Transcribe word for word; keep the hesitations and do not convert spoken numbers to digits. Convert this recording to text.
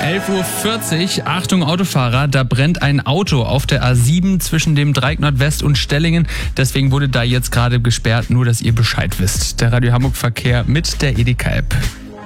elf Uhr vierzig, Achtung Autofahrer, da brennt ein Auto auf der A sieben zwischen dem Dreieck Nordwest und Stellingen. Deswegen wurde da jetzt gerade gesperrt, nur dass ihr Bescheid wisst. Der Radio Hamburg Verkehr mit der Edeka App.